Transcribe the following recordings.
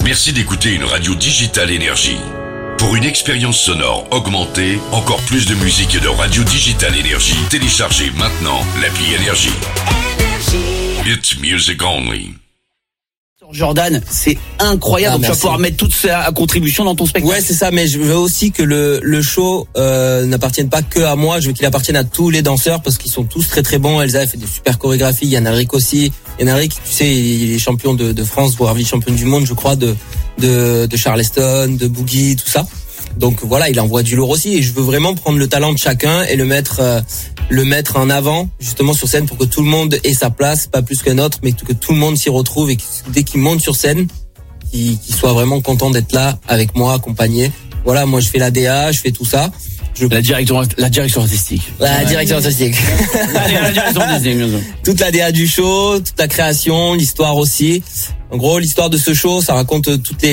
Merci d'écouter une radio Digital Énergie. Pour une expérience sonore augmentée, encore plus de musique et de radio Digital Énergie, téléchargez maintenant l'appli Énergie. It's music only. Jordan, c'est incroyable. Donc tu vas pouvoir mettre toute sa contribution dans ton spectacle. Ouais, c'est ça, mais je veux aussi que le show n'appartienne pas que à moi, je veux qu'il appartienne à tous les danseurs parce qu'ils sont tous très très bons. Elsa fait des super chorégraphies, Yann Alric aussi. Yann Alric, tu sais, il est champion de France, voire vice-champion du monde, je crois, de Charleston, de Boogie, tout ça. Donc voilà, il envoie du lourd aussi et je veux vraiment prendre le talent de chacun et le mettre en avant justement sur scène pour que tout le monde ait sa place, pas plus qu'un autre, mais que tout le monde s'y retrouve et que dès qu'il monte sur scène, qu'il soit vraiment content d'être là avec moi, accompagné. Voilà, moi je fais la DA, je fais tout ça. La direction artistique. La direction artistique. La direction artistique, bien sûr. Toute la DA du show, toute la création, l'histoire aussi. En gros, l'histoire de ce show, ça raconte toutes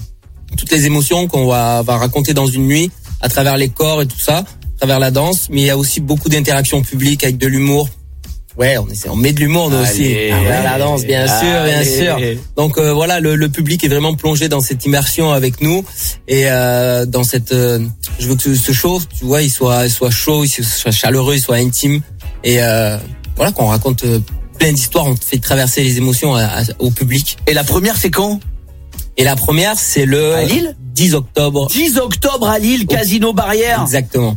les émotions qu'on va raconter dans une nuit à travers les corps et tout ça, à travers la danse, mais il y a aussi beaucoup d'interactions publiques avec de l'humour. Ouais, on met de l'humour nous aussi. La danse, bien sûr. Donc voilà, le public est vraiment plongé dans cette immersion avec nous et dans cette je veux que ce show, tu vois, il soit chaud, il soit chaleureux, il soit intime et voilà, qu'on raconte plein d'histoires, on fait traverser les émotions au public. Et la première, c'est quand ? Et la première, c'est le à Lille 10 octobre. 10 octobre à Lille, Casino Barrière. Exactement.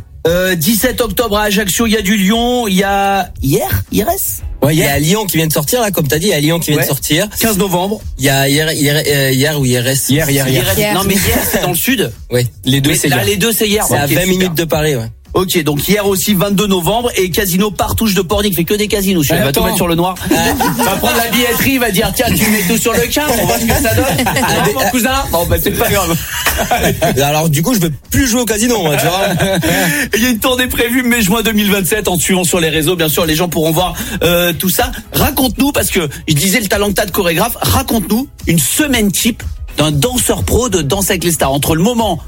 17 octobre à Ajaccio, il y a du Lyon, il y a Irs. Ouais, il y a Lyon qui vient de sortir là, comme t'as dit, il y a Lyon qui vient de sortir. 15 novembre. Il y a hier ou IRS. Hier. Non mais hier c'est dans le sud. Oui. Les deux c'est hier. Les deux c'est hier. C'est à 20 minutes de Paris, ouais. Ok, donc hier aussi 22 novembre et Casino Partouche de Pornic, fait que des casinos. Il va tout mettre sur le noir. Il va prendre la billetterie, il va dire tiens tu mets tout sur le quart, on voit ce que ça donne. Non, mon cousin. Bon bah c'est pas grave. Alors du coup je veux plus jouer au casino, moi, tu vois. Il y a une tournée prévue mai-juin 2027 en suivant sur les réseaux. Bien sûr les gens pourront voir tout ça. Raconte-nous, parce que je disais le talent que t'as de chorégraphe, raconte-nous une semaine type d'un danseur pro de Danse avec les stars, entre le moment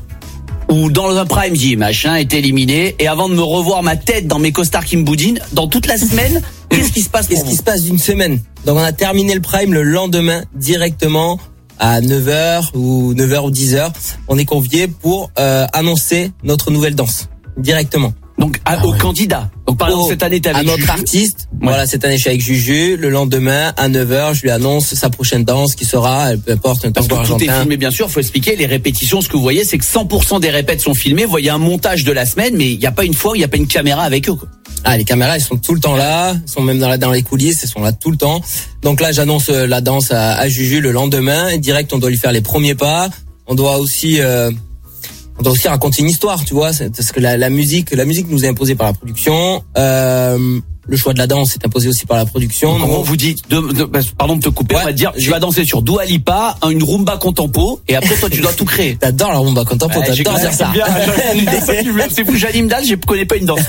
où dans un prime dit machin est éliminé et avant de me revoir ma tête dans mes costards qui me boudinent, dans toute la semaine, qu'est-ce qui se passe? Qu'est-ce qui se passe d'une semaine? Donc on a terminé le prime le lendemain directement à 9h ou 10h. On est convié pour annoncer notre nouvelle danse directement. Donc au candidat. Donc par exemple cette année t'es avec notre Juju. Artiste. Ouais. Voilà, cette année je suis avec Juju. Le lendemain à 9h, je lui annonce sa prochaine danse qui sera, peu importe, un tango argentin. Tout est filmé bien sûr, faut expliquer les répétitions. Ce que vous voyez, c'est que 100% des répètes sont filmées. Vous voyez un montage de la semaine, mais il y a pas une fois où il y a pas une caméra avec eux, quoi. Ah, les caméras, elles sont tout le temps là, elles sont même dans les coulisses, elles sont là tout le temps. Donc là, j'annonce la danse à Juju le lendemain. Et direct, on doit lui faire les premiers pas. On doit aussi raconter une histoire, tu vois, parce que la musique nous est imposée par la production. Le choix de la danse est imposé aussi par la production. Donc, on vous dit, pardon de te couper, on va te dire, tu vas danser sur Dua Lipa, une rumba contempo, et après toi tu dois tout créer. T'adores la rumba contempo, t'adores dire ça. C'est fou, j'anime dalle, je connais pas une danse.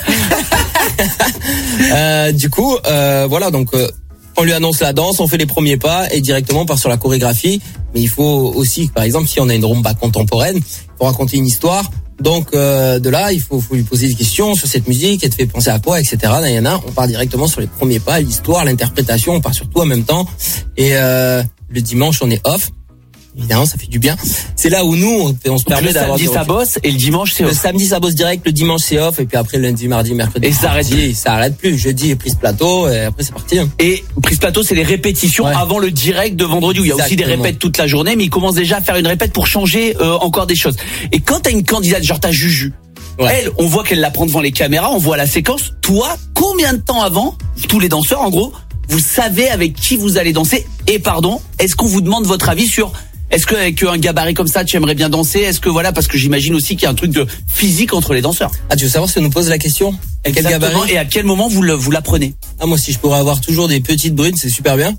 Du coup, voilà, donc on lui annonce la danse, on fait les premiers pas et directement on part sur la chorégraphie. Mais il faut aussi, par exemple, si on a une rumba contemporaine, pour raconter une histoire. Donc de là, il faut lui poser des questions sur cette musique, elle te fait penser à quoi, etc. On part directement sur les premiers pas, l'histoire, l'interprétation, on part sur tout en même temps. Et le dimanche, on est off. Évidemment, ça fait du bien. C'est là où nous, on se permet d'avoir... Le samedi, ça bosse et le dimanche, c'est off. Le samedi, ça bosse direct, le dimanche, c'est off. Et puis après, lundi, mardi, mercredi... Et ça arrête plus. Jeudi, prise plateau, et après, c'est parti. Et prise plateau, c'est les répétitions avant le direct de vendredi, où il y a aussi des répètes toute la journée, mais ils commencent déjà à faire une répète pour changer encore des choses. Et quand t'as une candidate, genre t'as Juju, elle, on voit qu'elle la prend devant les caméras, on voit la séquence. Toi, combien de temps avant, tous les danseurs, en gros, vous savez avec qui vous allez danser? Et pardon, est-ce qu'on vous demande votre avis sur... Est-ce qu'avec un gabarit comme ça, tu aimerais bien danser? Est-ce que voilà, parce que j'imagine aussi qu'il y a un truc de physique entre les danseurs. Ah, tu veux savoir si on nous pose la question? Quel gabarit? Et à quel moment vous la prenez? Ah, moi, si je pourrais avoir toujours des petites brunes, c'est super bien.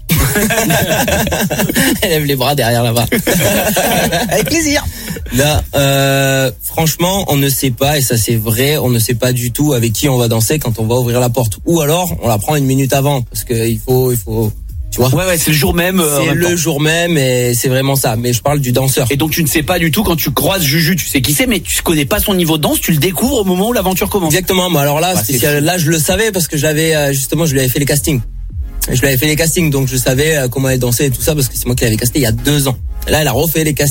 Elle lève les bras derrière là-bas. Avec plaisir. Là, franchement, on ne sait pas, et ça c'est vrai, on ne sait pas du tout avec qui on va danser quand on va ouvrir la porte. Ou alors, on la prend une minute avant, parce que il faut, tu vois. Ouais, c'est le jour même. C'est le jour même et c'est vraiment ça. Mais je parle du danseur. Et donc tu ne sais pas du tout quand tu croises Juju, tu sais qui c'est, mais tu connais pas son niveau de danse, tu le découvres au moment où l'aventure commence. Exactement. Moi, alors là, là, je le savais parce que j'avais justement, je lui avais fait les castings. Je lui avais fait les castings, donc je savais comment elle dansait et tout ça parce que c'est moi qui l'avais casté il y a 2 ans. Là, elle a refait les castings.